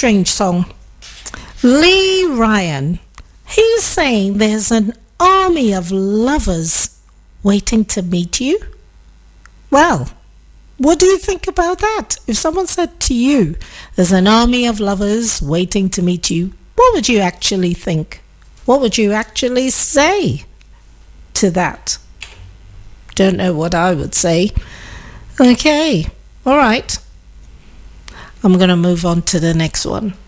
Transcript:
strange song. Lee Ryan, he's saying there's an army of lovers waiting to meet you. Well, what do you think about that? If someone said to you, there's an army of lovers waiting to meet you, what would you actually think? What would you actually say to that? Don't know what I would say. Okay, all right. I'm going to move on to the next one.